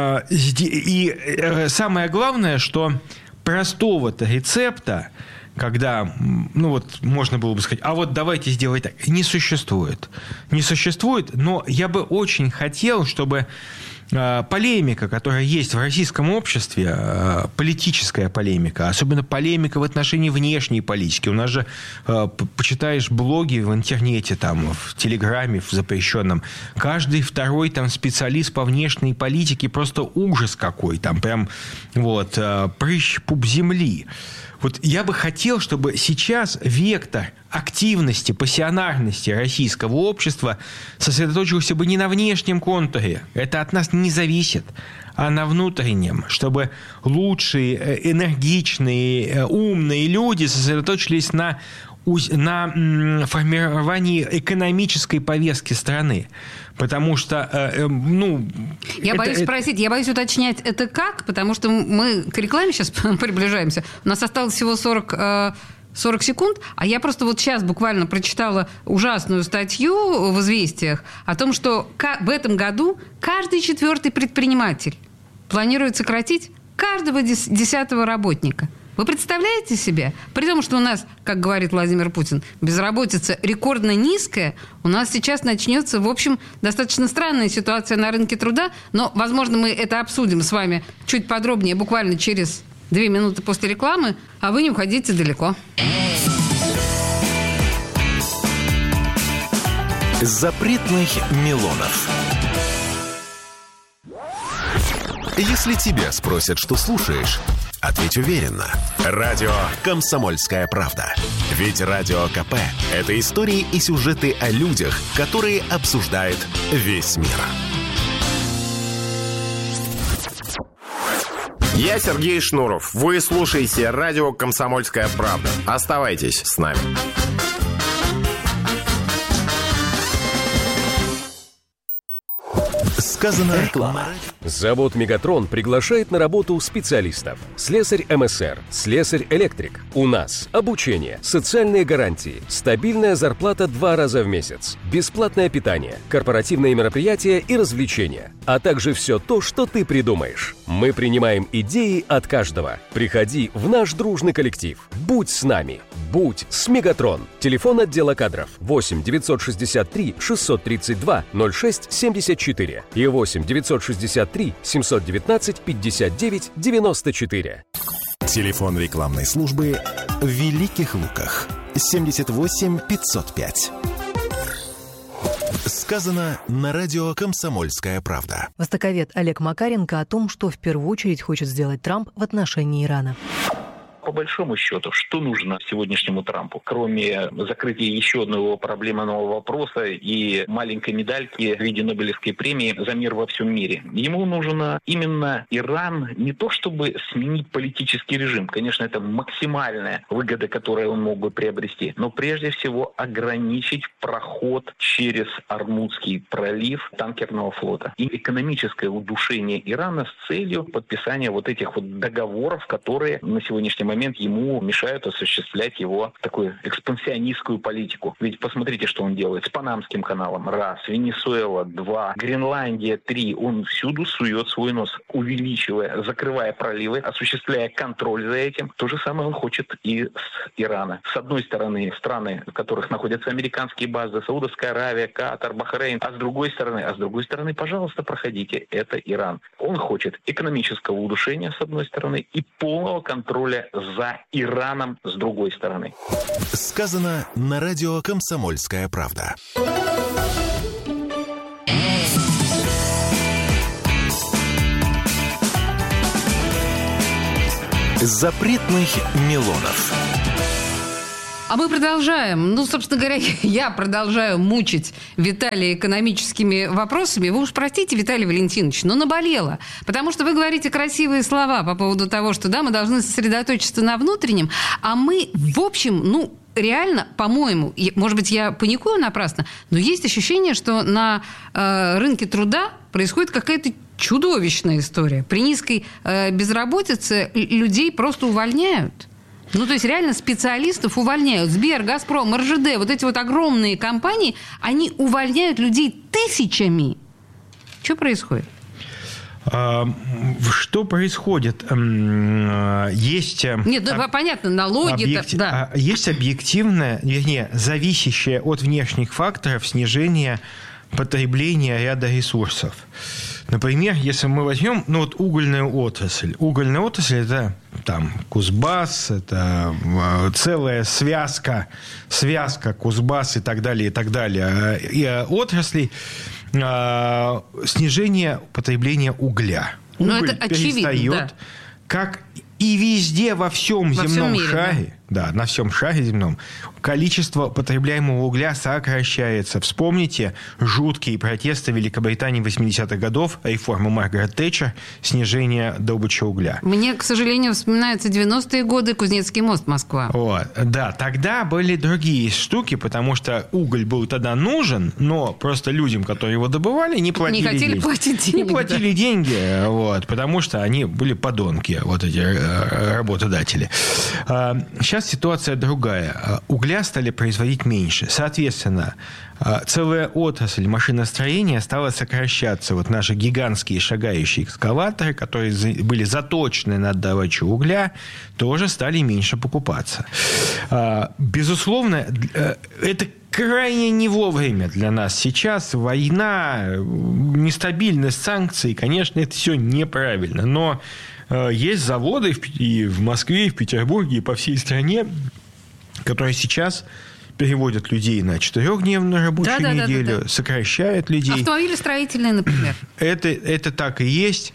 самое главное, что простого-то рецепта, когда, можно было бы сказать, давайте сделать так, не существует. Не существует, но я бы очень хотел, чтобы полемика, которая есть в российском обществе, политическая полемика, особенно полемика в отношении внешней политики. У нас же, почитаешь блоги в интернете, там, в Телеграме, в запрещенном, каждый второй там специалист по внешней политике, просто ужас какой, там прям прыщ пуп земли. Вот я бы хотел, чтобы сейчас вектор активности, пассионарности российского общества сосредоточился бы не на внешнем контуре, это от нас не зависит, а на внутреннем, чтобы лучшие, энергичные, умные люди сосредоточились на формировании экономической повестки страны. Потому что, Я боюсь уточнять, это как? Потому что мы к рекламе сейчас приближаемся. У нас осталось всего 40 секунд, а я просто сейчас буквально прочитала ужасную статью в «Известиях» о том, что в этом году каждый 4-й предприниматель планирует сократить каждого 10-го работника. Вы представляете себе? При том, что у нас, как говорит Владимир Путин, безработица рекордно низкая, у нас сейчас начнется, в общем, достаточно странная ситуация на рынке труда, но, возможно, мы это обсудим с вами чуть подробнее, буквально через 2 минуты после рекламы, а вы не уходите далеко. Запретных Милонов. Если тебя спросят, что слушаешь, ответь уверенно. Радио «Комсомольская правда». Ведь Радио КП – это истории и сюжеты о людях, которые обсуждает весь мир. Я Сергей Шнуров. Вы слушаете радио «Комсомольская правда». Оставайтесь с нами. Сказано реклама. Завод «Мегатрон» приглашает на работу специалистов. Слесарь МСР, слесарь-электрик. У нас обучение, социальные гарантии, стабильная зарплата 2 раза в месяц, бесплатное питание, корпоративные мероприятия и развлечения, а также все то, что ты придумаешь. Мы принимаем идеи от каждого. Приходи в наш дружный коллектив. Будь с нами. Будь с «Мегатрон». Телефон отдела кадров 8 963 632 06 74. и 8 963 719 59 94. Телефон рекламной службы в Великих Луках 78 505. Сказано на радио «Комсомольская правда». Востоковед Олег Макаренко о том, что в первую очередь хочет сделать Трамп в отношении Ирана. По большому счету, что нужно сегодняшнему Трампу, кроме закрытия еще одного проблемного вопроса и маленькой медальки в виде Нобелевской премии за мир во всем мире? Ему нужно именно Иран не то чтобы сменить политический режим, конечно, это максимальная выгода, которую он мог бы приобрести, но прежде всего ограничить проход через Ормузский пролив танкерного флота и экономическое удушение Ирана с целью подписания вот этих вот договоров, которые на сегодняшний момент ему мешают осуществлять его такую экспансионистскую политику. Ведь посмотрите, что он делает с Панамским каналом. Раз. Венесуэла. Два. Гренландия. Три. Он всюду сует свой нос, увеличивая, закрывая проливы, осуществляя контроль за этим. То же самое он хочет и с Ирана. С одной стороны, страны, в которых находятся американские базы, Саудовская Аравия, Катар, Бахрейн. А с другой стороны, пожалуйста, проходите. Это Иран. Он хочет экономического удушения, с одной стороны, и полного контроля за Ираном с другой стороны. Сказано на радио «Комсомольская правда». Запретных Милонов. А мы продолжаем. Ну, собственно говоря, я продолжаю мучить Виталия экономическими вопросами. Вы уж простите, Виталий Валентинович, но наболело. Потому что вы говорите красивые слова по поводу того, что да, мы должны сосредоточиться на внутреннем, а мы, в общем, реально, по-моему, может быть, я паникую напрасно, но есть ощущение, что на рынке труда происходит какая-то чудовищная история. При низкой безработице людей просто увольняют. То есть реально специалистов увольняют. Сбер, Газпром, РЖД, вот эти вот огромные компании, они увольняют людей тысячами. Что происходит? Что происходит? Есть... Нет, понятно, налоги... Есть объективное, зависящее от внешних факторов снижение потребления ряда ресурсов. Например, если мы возьмем угольную отрасль. Угольная отрасль – это Кузбасс, это целая связка Кузбасс и так далее, и отраслей. Снижение потребления угля. Уголь это очевидно, перестает, как и везде во всем земном шаре, на всем шаре земном, количество потребляемого угля сокращается. Вспомните жуткие протесты в Великобритании 80-х годов, реформу Маргарет Тэтчер, снижение добычи угля. Мне, к сожалению, вспоминаются 90-е годы, Кузнецкий мост, Москва. Тогда были другие штуки, потому что уголь был тогда нужен, но просто людям, которые его добывали, не платили деньги. Не хотели платить деньги. Не платили деньги, потому что они были подонки, эти работодатели. Сейчас ситуация другая. Угля стали производить меньше. Соответственно, целая отрасль машиностроения стала сокращаться. Наши гигантские шагающие экскаваторы, которые были заточены на отдачу угля, тоже стали меньше покупаться. Безусловно, это крайне не вовремя для нас сейчас. Война, нестабильность, санкции, конечно, это все неправильно. Но есть заводы и в Москве, и в Петербурге, и по всей стране, которые сейчас переводят людей на 4-дневную рабочую неделю, сокращают людей. Автомобилестроительные, например. Это так и есть.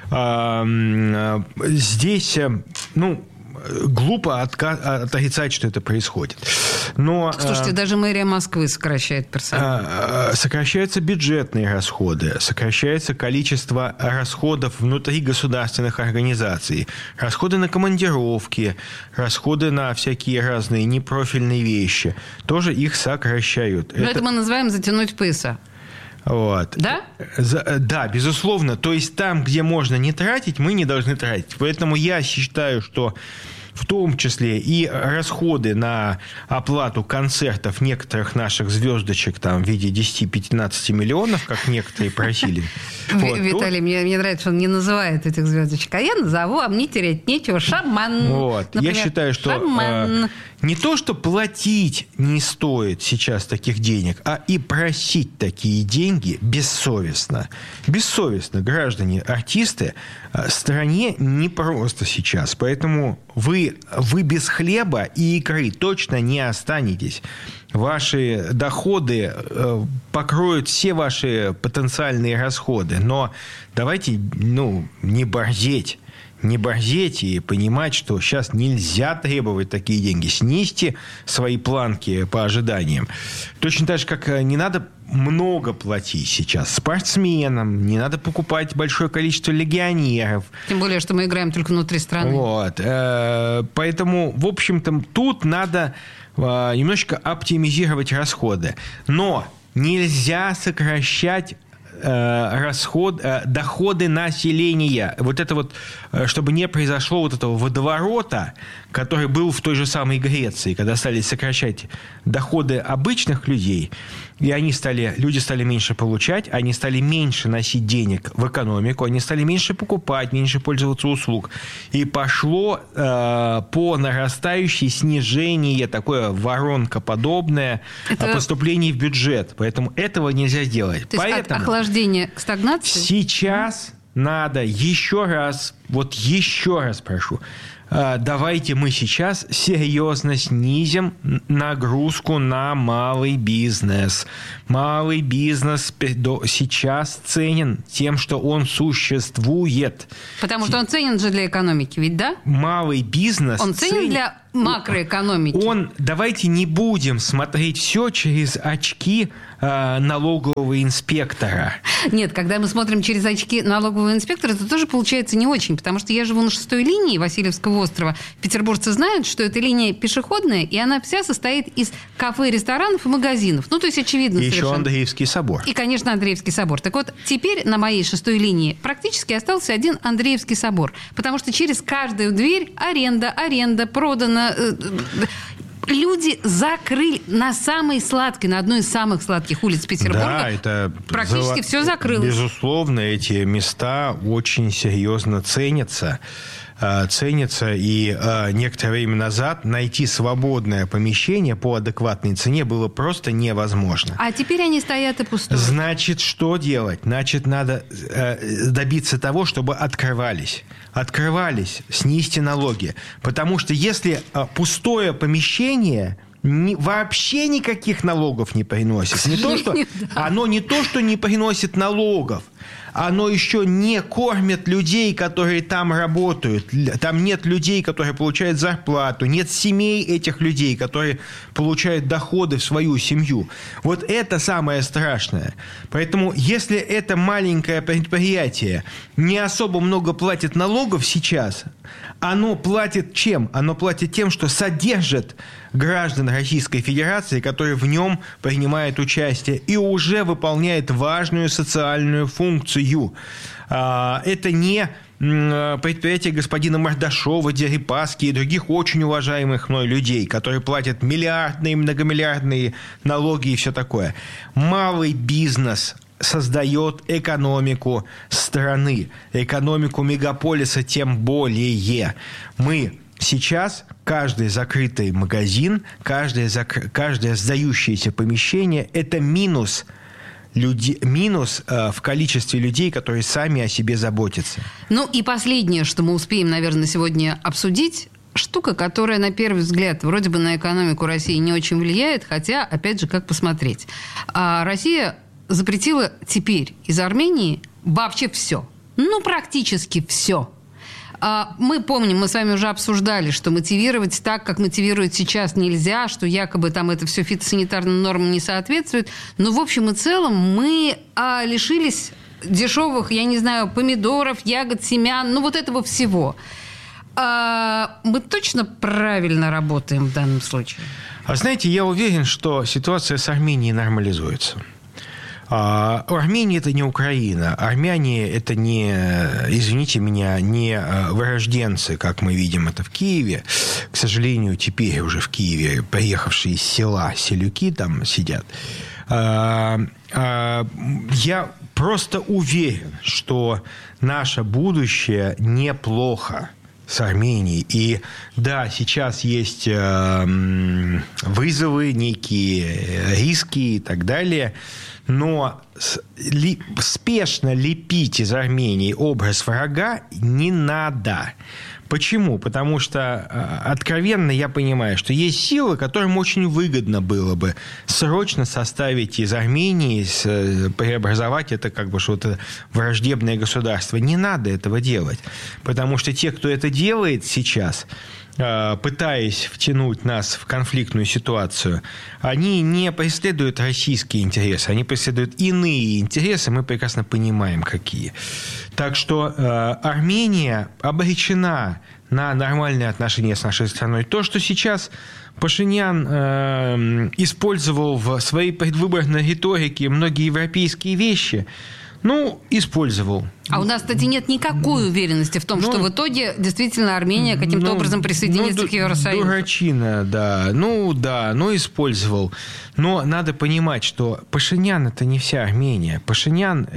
Здесь, глупо отрицать, что это происходит. Но, слушайте, даже мэрия Москвы сокращает персонал. Сокращаются бюджетные расходы, сокращается количество расходов внутри государственных организаций, расходы на командировки, расходы на всякие разные непрофильные вещи. Тоже их сокращают. Но это мы называем затянуть пояса. Да? Да, безусловно. То есть там, где можно не тратить, мы не должны тратить. Поэтому я считаю, что в том числе и расходы на оплату концертов некоторых наших звездочек там, в виде 10-15 миллионов, как некоторые просили. Виталий, мне нравится, что он не называет этих звездочек, а я назову, а мне терять нечего. Шаман. Вот. Я считаю, что не то, что платить не стоит сейчас таких денег, а и просить такие деньги бессовестно. Бессовестно, граждане, артисты, стране непросто сейчас. Поэтому вы без хлеба и икры точно не останетесь. Ваши доходы покроют все ваши потенциальные расходы. Но давайте не борзеть. Не борзеть и понимать, что сейчас нельзя требовать такие деньги. Снизьте свои планки по ожиданиям. Точно так же, как не надо много платить сейчас спортсменам, не надо покупать большое количество легионеров. Тем более, что мы играем только внутри страны. Вот. Поэтому, в общем-то, тут надо немножечко оптимизировать расходы. Но нельзя сокращать доходы населения. Вот это вот, чтобы не произошло вот этого водоворота, который был в той же самой Греции, когда стали сокращать доходы обычных людей, и люди стали меньше получать, они стали меньше носить денег в экономику, они стали меньше покупать, меньше пользоваться услуг. И пошло по нарастающей снижение, такое воронкоподобное поступление в бюджет. Поэтому этого нельзя сделать. То есть от охлаждения к стагнации? Сейчас надо еще раз прошу, давайте мы сейчас серьезно снизим нагрузку на малый бизнес. Малый бизнес сейчас ценен тем, что он существует. Потому что он ценен же для экономики, ведь да? Малый бизнес... Он ценен для макроэкономики. Давайте не будем смотреть все через очки налогового инспектора. Нет, когда мы смотрим через очки налогового инспектора, это тоже получается не очень, потому что я живу на 6-й линии Васильевского острова. Петербуржцы знают, что эта линия пешеходная, и она вся состоит из кафе, ресторанов и магазинов. То есть очевидно совершенно. Еще Андреевский собор. И, конечно, Андреевский собор. Так вот, теперь на моей 6-й линии практически остался один Андреевский собор, потому что через каждую дверь аренда, продана. Люди закрыли на одной из самых сладких улиц Петербурга. Да, это практически все закрылось. Безусловно, эти места очень серьезно ценятся. И некоторое время назад найти свободное помещение по адекватной цене было просто невозможно. А теперь они стоят и пустуют. Значит, что делать? Значит, надо добиться того, чтобы открывались, снизьте налоги. Потому что если пустое помещение... вообще никаких налогов не приносит. Оно не то, что не приносит налогов, оно еще не кормит людей, которые там работают. Там нет людей, которые получают зарплату, нет семей этих людей, которые получают доходы в свою семью. Вот это самое страшное. Поэтому, если это маленькое предприятие не особо много платит налогов сейчас, оно платит чем? Оно платит тем, что содержит граждан Российской Федерации, которые в нем принимают участие, и уже выполняет важную социальную функцию. Это не предприятие господина Мордашова, Дерипаски и других очень уважаемых мной людей, которые платят миллиардные, многомиллиардные налоги и все такое. Малый бизнес создает экономику страны, экономику мегаполиса тем более. Мы сейчас каждый закрытый магазин, каждое сдающееся помещение – это минус в количестве людей, которые сами о себе заботятся. И последнее, что мы успеем, наверное, сегодня обсудить, штука, которая, на первый взгляд, вроде бы на экономику России не очень влияет, хотя, опять же, как посмотреть. Россия запретила теперь из Армении вообще все. Практически все. Мы помним, мы с вами уже обсуждали, что мотивировать так, как мотивируют сейчас, нельзя, что якобы там это все фитосанитарным нормам не соответствует. Но в общем и целом мы лишились дешевых, помидоров, ягод, семян, вот этого всего. Мы точно правильно работаем в данном случае? Знаете, я уверен, что ситуация с Арменией нормализуется. Армения – это не Украина. Армяне – это не, извините меня, не вырожденцы, как мы видим это в Киеве. К сожалению, теперь уже в Киеве приехавшие из села селюки там сидят. Я просто уверен, что наше будущее неплохо с Арменией. И да, сейчас есть вызовы, некие риски и так далее, но спешно лепить из Армении образ врага не надо. Почему? Потому что откровенно я понимаю, что есть силы, которым очень выгодно было бы срочно составить из Армении, преобразовать это как бы что-то враждебное государство. Не надо этого делать, потому что те, кто это делает сейчас, пытаясь втянуть нас в конфликтную ситуацию, они не преследуют российские интересы, они преследуют иные интересы, мы прекрасно понимаем, какие. Так что Армения обречена на нормальные отношения с нашей страной. То, что сейчас Пашинян использовал в своей предвыборной риторике многие европейские вещи, использовал. А у нас, кстати, нет никакой уверенности в том, что в итоге действительно Армения каким-то образом присоединится к Евросоюзу. Дурачина, да. Использовал. Но надо понимать, что Пашинян – это не вся Армения. Пашинян,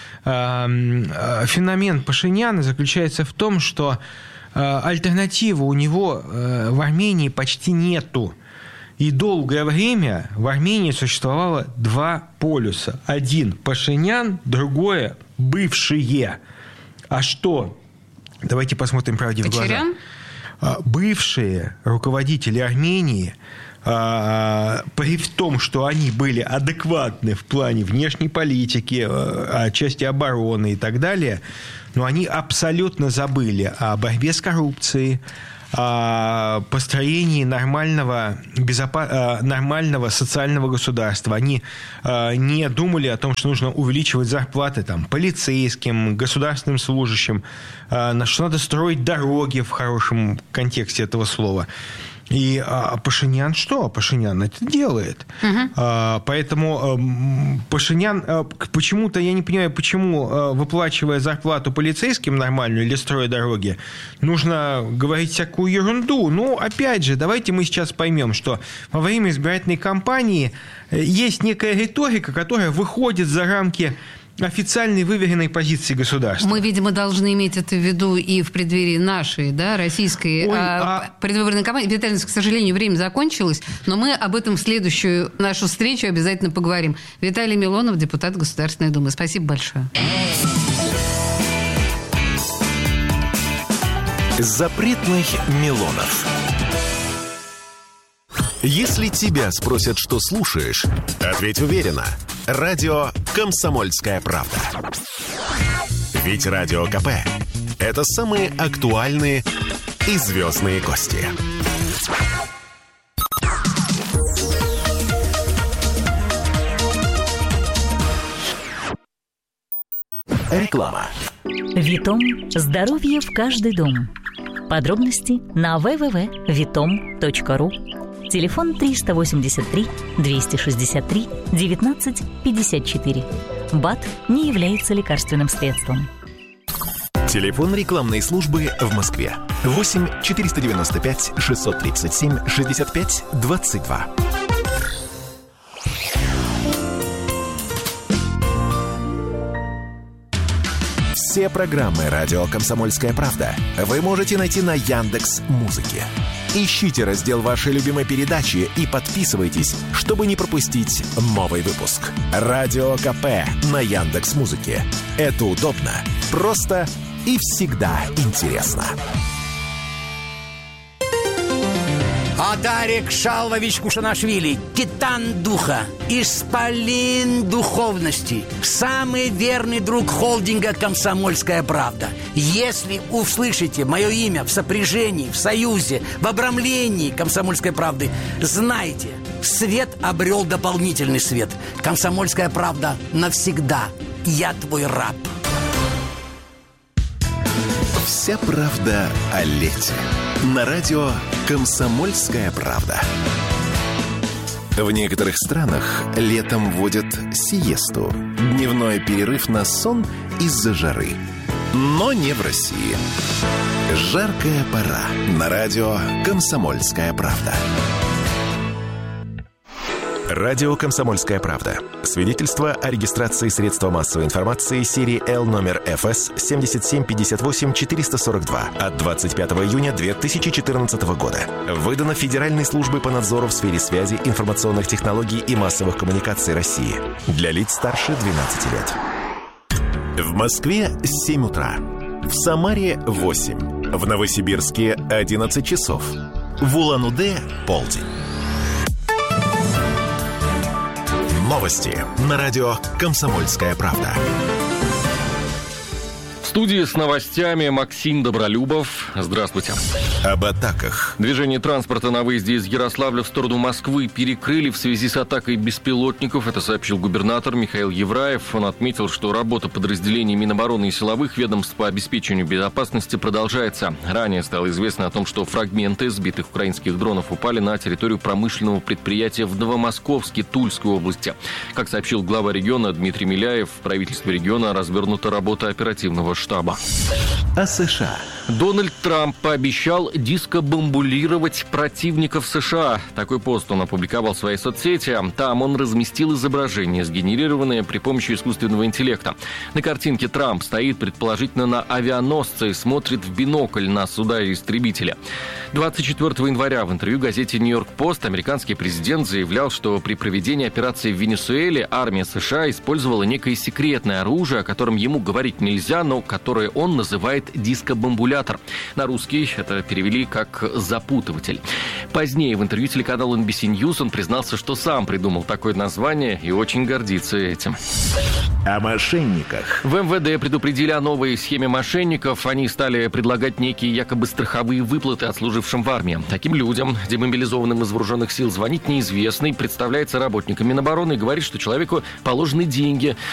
феномен Пашиняна заключается в том, что альтернативы у него в Армении почти нету. И долгое время в Армении существовало два полюса. Один – Пашинян, другое – бывшие. А что? Давайте посмотрим правде в глаза. Бывшие руководители Армении, при том, что они были адекватны в плане внешней политики, части обороны и так далее, но они абсолютно забыли о борьбе с коррупцией, о построении нормального социального государства. Они не думали о том, что нужно увеличивать зарплаты полицейским, государственным служащим, что надо строить дороги в хорошем контексте этого слова. И Пашинян что? Пашинян это делает. Поэтому Пашинян, почему-то, я не понимаю, почему, выплачивая зарплату полицейским нормальную или строя дороги, нужно говорить всякую ерунду. Опять же, давайте мы сейчас поймем, что во время избирательной кампании есть некая риторика, которая выходит за рамки официальной выверенной позиции государства. Мы, видимо, должны иметь это в виду и в преддверии нашей, российской предвыборной кампании. Виталий, к сожалению, время закончилось, но мы об этом в следующую нашу встречу обязательно поговорим. Виталий Милонов, депутат Государственной Думы. Спасибо большое. Запретных Милонов. Если тебя спросят, что слушаешь, ответь уверенно. Радио «Комсомольская правда». Ведь Радио КП – это самые актуальные и звездные гости. Реклама. Витом. Здоровье в каждый дом. Подробности на www.vitom.ru. Телефон 383 263 19 54. БАД не является лекарственным средством. Телефон рекламной службы в Москве 8 495 637 65 22. Все программы «Радио Комсомольская правда» вы можете найти на Яндекс.Музыке. Ищите раздел вашей любимой передачи и подписывайтесь, чтобы не пропустить новый выпуск. Радио КП на Яндекс.Музыке. Это удобно, просто и всегда интересно. Адарик Шалвович Кушанашвили, титан духа, исполин духовности, самый верный друг холдинга «Комсомольская правда». Если услышите мое имя в сопряжении, в союзе, в обрамлении «Комсомольской правды», знайте, свет обрел дополнительный свет. «Комсомольская правда» навсегда. Я твой раб. Вся правда о лете. На радио «Комсомольская правда». В некоторых странах летом вводят сиесту – дневной перерыв на сон из-за жары. Но не в России. Жаркая пора. На радио «Комсомольская правда». Радио «Комсомольская правда». Свидетельство о регистрации средства массовой информации серии L номер ФС 7758-442 от 25 июня 2014 года. Выдано Федеральной службой по надзору в сфере связи, информационных технологий и массовых коммуникаций России. Для лиц старше 12 лет. В Москве 7 утра. В Самаре 8. В Новосибирске 11 часов. В Улан-Удэ полдень. Новости на радио «Комсомольская правда». В студии с новостями Максим Добролюбов. Здравствуйте. Об атаках. Движение транспорта на выезде из Ярославля в сторону Москвы перекрыли в связи с атакой беспилотников. Это сообщил губернатор Михаил Евраев. Он отметил, что работа подразделений Минобороны и силовых ведомств по обеспечению безопасности продолжается. Ранее стало известно о том, что фрагменты сбитых украинских дронов упали на территорию промышленного предприятия в Новомосковске Тульской области. Как сообщил глава региона Дмитрий Миляев, в правительстве региона развернута работа оперативного штаба. О США. Дональд Трамп пообещал дискобомбулировать противников США. Такой пост он опубликовал в своей соцсети. Там он разместил изображение, сгенерированное при помощи искусственного интеллекта. На картинке Трамп стоит, предположительно, на авианосце и смотрит в бинокль на суда и истребителя. 24 января в интервью газете «Нью-Йорк Пост» американский президент заявлял, что при проведении операции в Венесуэле армия США использовала некое секретное оружие, о котором ему говорить нельзя, но которое он называет дискобомбулятор. На русский это перевели как «запутыватель». Позднее в интервью телеканалу NBC News он признался, что сам придумал такое название и очень гордится этим. О мошенниках. В МВД предупредили о новой схеме мошенников. Они стали предлагать некие якобы страховые выплаты отслужившим в армии. Таким людям, демобилизованным из вооруженных сил, звонит неизвестный, представляется работником Минобороны и говорит, что человеку положены деньги